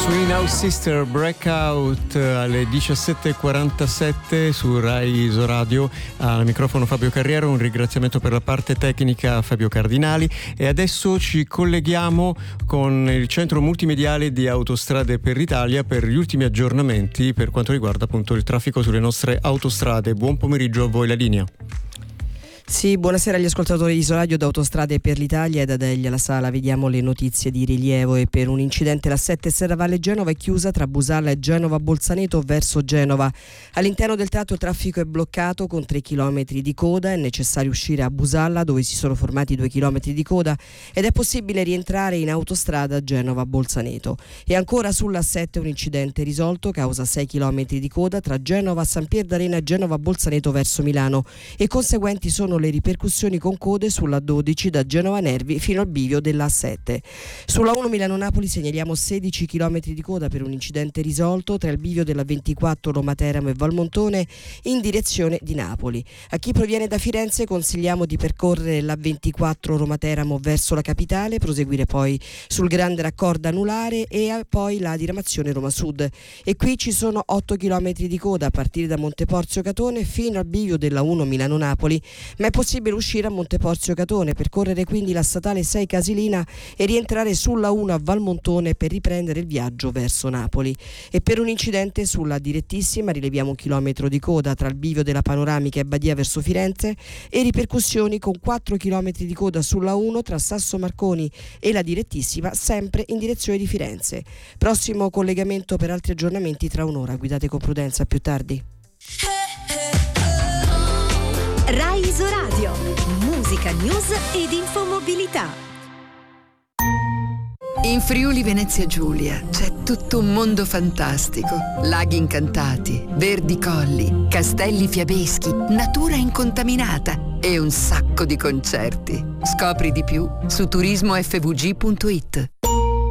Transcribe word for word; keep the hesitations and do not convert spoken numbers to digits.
Swing Out Sister Breakout alle diciassette e quarantasette su Rai Isoradio. Al microfono Fabio Carriero, un ringraziamento per la parte tecnica a Fabio Cardinali, e adesso ci colleghiamo con il centro multimediale di Autostrade per l'Italia per gli ultimi aggiornamenti per quanto riguarda appunto il traffico sulle nostre autostrade. Buon pomeriggio a voi, la linea. Sì, buonasera agli ascoltatori di Isoradio d'Autostrade per l'Italia. E da Delia alla Sala vediamo le notizie di rilievo. E per un incidente la sette Serravalle Genova è chiusa tra Busalla e Genova Bolzaneto verso Genova. All'interno del tratto il traffico è bloccato con tre chilometri di coda. È necessario uscire a Busalla, dove si sono formati due chilometri di coda, ed è possibile rientrare in autostrada Genova Bolzaneto. E ancora sulla sette un incidente risolto causa sei chilometri di coda tra Genova San Pier d'Arena e Genova Bolzaneto verso Milano, e conseguenti sono le ripercussioni con code sulla dodici da Genova Nervi fino al bivio della A sette. Sulla uno Milano-Napoli segnaliamo sedici chilometri di coda per un incidente risolto tra il bivio della ventiquattro Roma Teramo e Valmontone in direzione di Napoli. A chi proviene da Firenze consigliamo di percorrere la ventiquattro Roma Teramo verso la capitale, proseguire poi sul grande raccordo anulare e poi la diramazione Roma Sud. E qui ci sono otto chilometri di coda a partire da Monteporzio Catone fino al bivio della uno Milano-Napoli, ma è possibile uscire a Monteporzio Catone, percorrere quindi la statale sei Casilina e rientrare sulla uno a Valmontone per riprendere il viaggio verso Napoli. E per un incidente sulla direttissima rileviamo un chilometro di coda tra il bivio della Panoramica e Badia verso Firenze, e ripercussioni con quattro chilometri di coda sulla uno tra Sasso Marconi e la direttissima sempre in direzione di Firenze. Prossimo collegamento per altri aggiornamenti tra un'ora. Guidate con prudenza, a più tardi. Rai Isoradio, musica, news ed infomobilità. In Friuli Venezia Giulia c'è tutto un mondo fantastico. Laghi incantati, verdi colli, castelli fiabeschi, natura incontaminata e un sacco di concerti. Scopri di più su turismo f v g punto i t.